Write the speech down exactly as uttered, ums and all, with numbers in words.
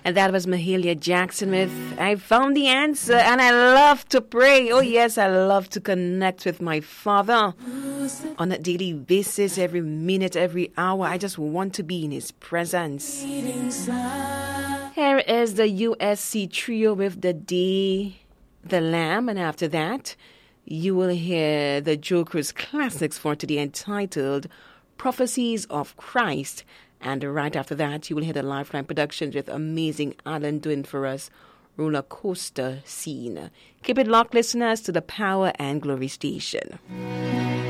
And that was Mahalia Jackson with I Found the Answer. And I love to pray. Oh, yes, I love to connect with my Father on a daily basis, every minute, every hour. I just want to be in His presence. Here is the U S C Trio with The Day, The Lamb. And after that, you will hear the Joker's classics for today entitled Prophecies of Christ. And right after that, you will hear the Lifeline Productions with amazing Alan doing for us Roller Coaster Scene. Keep it locked, listeners, to the Power and Glory Station.